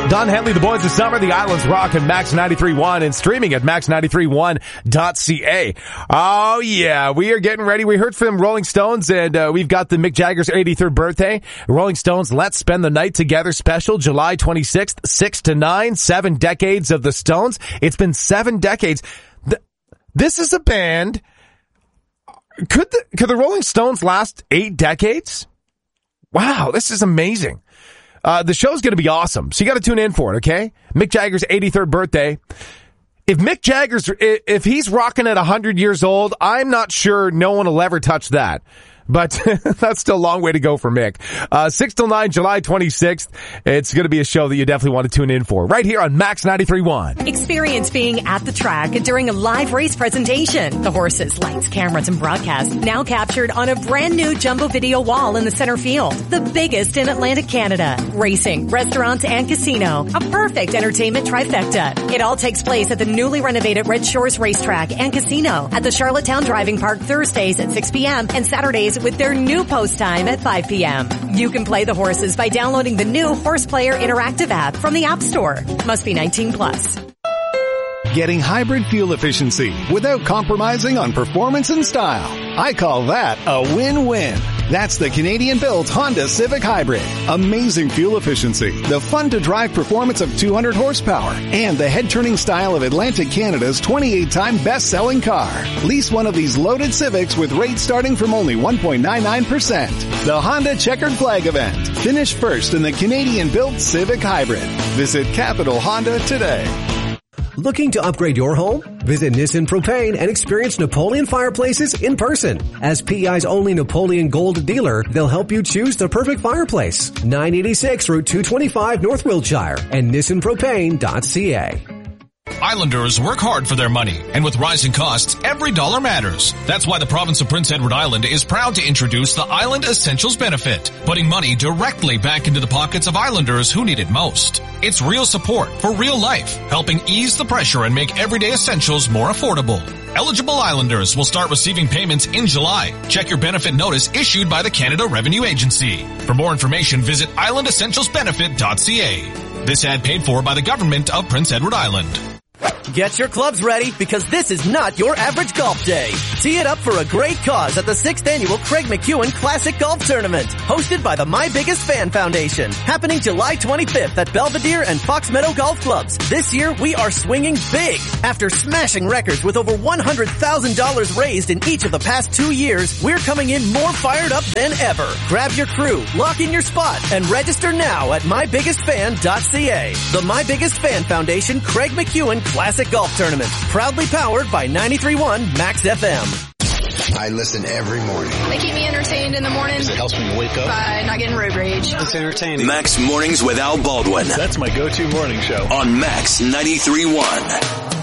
Don Henley, The Boys of Summer, The Islands Rock, and Max 93.1, and streaming at max931.ca. Oh yeah, we are getting ready. We heard from Rolling Stones, and we've got the Mick Jagger's 83rd birthday. Rolling Stones, Let's Spend the Night Together special, July 26th, 6 to 9, 7 decades of the Stones. It's been 7 decades. This is a band. Could the Rolling Stones last 8 decades? Wow, this is amazing. The show's going to be awesome, so you got to tune in for it, okay? Mick Jagger's 83rd birthday. If he's rocking at 100 years old, I'm not sure no one will ever touch that. But that's still a long way to go for Mick. 6 till 9, July 26th. It's going to be a show that you definitely want to tune in for. Right here on Max 93.1. Experience being at the track during a live race presentation. The horses, lights, cameras, and broadcast now captured on a brand new jumbo video wall in the center field. The biggest in Atlantic Canada. Racing, restaurants, and casino. A perfect entertainment trifecta. It all takes place at the newly renovated Red Shores Racetrack and Casino at the Charlottetown Driving Park Thursdays at 6 p.m. and Saturdays with their new post time at 5 p.m. You can play the horses by downloading the new Horse Player Interactive app from the App Store. Must be 18 plus. Getting hybrid fuel efficiency without compromising on performance and style. I call that a win-win. That's the Canadian-built Honda Civic Hybrid. Amazing fuel efficiency, the fun-to-drive performance of 200 horsepower, and the head-turning style of Atlantic Canada's 28-time best-selling car. Lease one of these loaded Civics with rates starting from only 1.99%. The Honda Checkered Flag event. Finish first in the Canadian-built Civic Hybrid. Visit Capital Honda today. Looking to upgrade your home? Visit Nissan Propane and experience Napoleon fireplaces in person. As PEI's only Napoleon Gold dealer, they'll help you choose the perfect fireplace. 986 Route 225 North Wiltshire and nissanpropane.ca. Islanders work hard for their money, and with rising costs, every dollar matters. That's why the province of Prince Edward Island is proud to introduce the Island Essentials benefit, putting money directly back into the pockets of Islanders who need it most. It's real support for real life, helping ease the pressure and make everyday essentials more affordable. Eligible Islanders will start receiving payments in July. Check your benefit notice issued by the Canada Revenue Agency. For more information, visit islandessentialsbenefit.ca. This ad paid for by the government of Prince Edward Island. Get your clubs ready, because this is not your average golf day. Tee it up for a great cause at the 6th Annual Craig McEwen Classic Golf Tournament, hosted by the My Biggest Fan Foundation, happening July 25th at Belvedere and Fox Meadow Golf Clubs. This year, we are swinging big. After smashing records with over $100,000 raised in each of the past 2 years, we're coming in more fired up than ever. Grab your crew, lock in your spot, and register now at mybiggestfan.ca. The My Biggest Fan Foundation Craig McEwen Classic Golf Tournament, proudly powered by 93.1 Max FM. I listen every morning. They keep me entertained in the morning. It helps me wake up by not getting road rage. It's entertaining. Max Mornings with Al Baldwin. That's my go-to morning show. On Max 93.1.